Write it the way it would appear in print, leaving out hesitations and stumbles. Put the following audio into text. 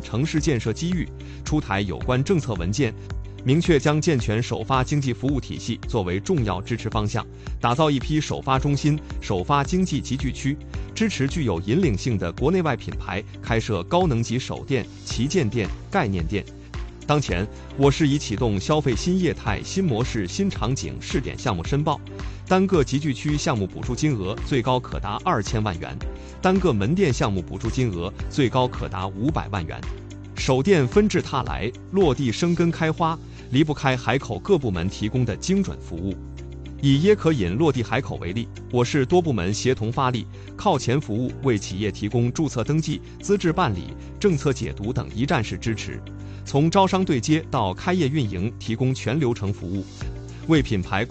城市建设机遇，出台有关政策文件，明确将健全首发经济服务体系作为重要支持方向，打造一批首发中心、首发经济集聚区，支持具有引领性的国内外品牌开设高能级首店、旗舰店、概念店。当前，我市已启动消费新业态、新模式、新场景试点项目申报，单个集聚区项目补助金额最高可达2000万元，单个门店项目补助金额最高可达500万元。首店纷至沓来，落地生根开花，离不开海口各部门提供的精准服务。以椰可饮落地海口为例，我市多部门协同发力，靠前服务，为企业提供注册登记、资质办理、政策解读等一站式支持，从招商对接到开业运营提供全流程服务，为品牌